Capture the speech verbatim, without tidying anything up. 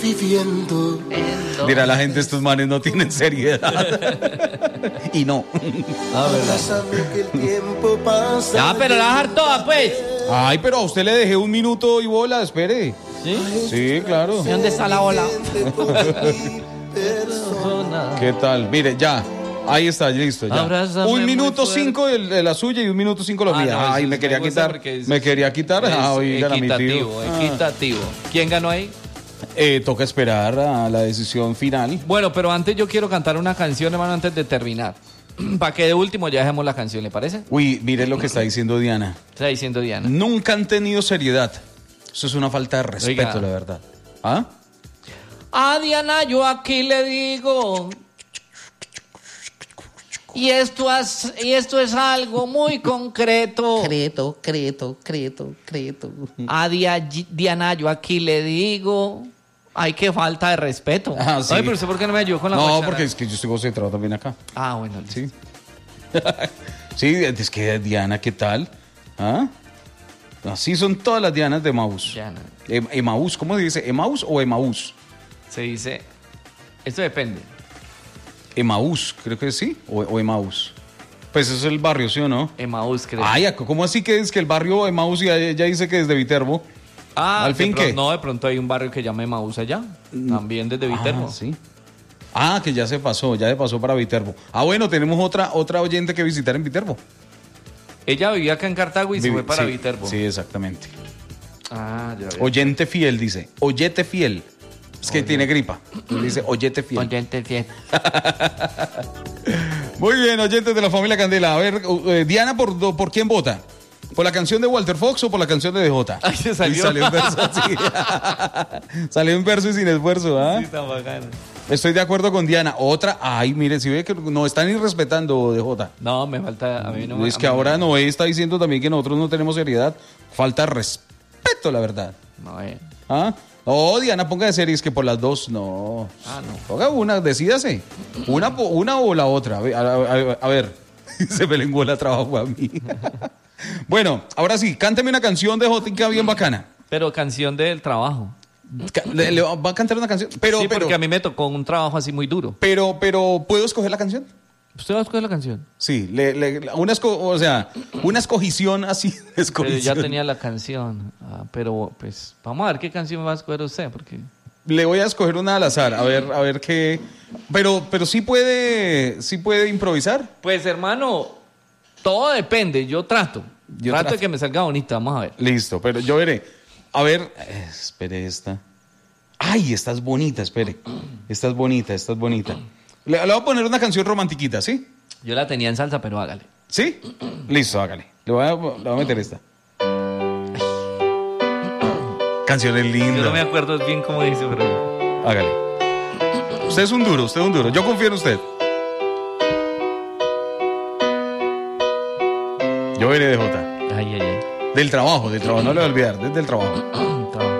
viviendo. Dirá la gente, estos manes no tienen seriedad. Y no. Ah, verdad. Sabe que el tiempo pasa. Ya, pero la vas a dejar toda, pues. Ay, pero a usted le dejé un minuto y bola, espere. ¿Sí? Sí, claro. ¿Y dónde está la bola? ¿Qué tal? Mire, ya. Ahí está, listo, ya. Abrázame Un minuto muy fuerte. cinco de, de la suya y un minuto cinco la Ah, mía. no, Ay, eso me sí quería me gusta quitar. porque es- Me quería quitar. Ah, Es oigan a mi tío. equitativo, Ah. equitativo. ¿Quién ganó ahí? Eh, toca esperar a la decisión final. Bueno, pero antes yo quiero cantar una canción, hermano, antes de terminar. Para que de último ya dejemos la canción, ¿le parece? Uy, mire lo que está diciendo Diana. Está diciendo Diana. Nunca han tenido seriedad. Eso es una falta de respeto, Oiga. la verdad. ¿Ah? A Diana yo aquí le digo. Y esto es, y esto es algo muy concreto. Creto, creto, creto, creto. A Dia- Diana yo aquí le digo. Ay, qué falta de respeto. Ah, sí. Ay, pero usted por qué no me ayudó con la No, guachara? porque es que yo estoy concentrado también acá. Ah, bueno. Sí. Sí, es que Diana, ¿qué tal? ¿Ah? Así son todas las Dianas de Emaús. Diana. Em- Emaús, ¿cómo se dice? ¿Emaús o Emaús? Se dice. Esto depende. Emaús, creo que sí. O, o Emaús. Pues eso es el barrio, ¿sí o no? Emaús, creo. Ay, ¿cómo así que es que el barrio Emaús ya, ya dice que es de Viterbo? Ah, ¿al de fin pro- qué? No, de pronto hay un barrio que llama Emaús allá. También desde Viterbo. Ah, sí. Ah, que ya se pasó, ya se pasó para Viterbo. Ah, bueno, tenemos otra, otra oyente que visitar en Viterbo. Ella vivía acá en Cartago y se Vivi- fue para sí, Viterbo. Sí, exactamente. Ah, ya veo. Oyente fiel, dice. Oyete fiel. Es que tiene gripa. Dice oyete fiel. Oyente fiel. Muy bien, oyentes de la familia Candela. A ver, eh, Diana, ¿por, do- ¿por quién vota? ¿Por la canción de Walter Fox o por la canción de D J? Ay, se salió. Y salió en verso, sí. Salió en verso y sin esfuerzo, ¿ah? Sí, está bacano. Estoy de acuerdo con Diana. Otra, ay, mire, si ve que no están irrespetando D J. No, me falta. A mí no me- Es a que mí no- ahora Noé está diciendo también que nosotros no tenemos seriedad. Falta respeto, la verdad. No, eh. ¿Ah? Oh, Diana, ponga de series que por las dos, no. Ah, no. Ponga una, decídase. Una, po- una o la otra. A ver, a, a- a ver. Se me lenguó la trabajo a mí. Bueno, ahora sí, cánteme una canción de Jotica bien bacana. Pero canción del trabajo. Ca- Le, le va a cantar una canción. Pero, sí, pero, porque a mí me tocó un trabajo así muy duro. pero, pero, ¿puedo escoger la canción? ¿Usted va a escoger la canción? Sí, le, le- una, esco- o sea, una escogición así. Pero Escogición. ya tenía la canción. Ah, pero pues, vamos a ver qué canción me va a escoger usted, porque. Le voy a escoger una al azar, a ver, a ver qué. Pero, pero sí puede, sí puede improvisar. Pues, hermano, todo depende. Yo trato. Yo trato trato. de que me salga bonita. Vamos a ver. Listo, pero yo veré. A ver, eh, espere esta. Ay, esta es bonita, espere. Esta es bonita, esta es bonita. Le, le voy a poner una canción romantiquita, ¿sí? Yo la tenía en salsa, pero hágale. ¿Sí? Listo, hágale. Le voy a, le voy a meter esta. Canciones Yo no me lindas. acuerdo bien cómo dice, pero. Hágale. Usted es un duro, usted es un duro. Yo confío en usted. Yo veré de Jota. Ay, ay, ay. Del trabajo, del trabajo. No le voy a olvidar, desde el trabajo.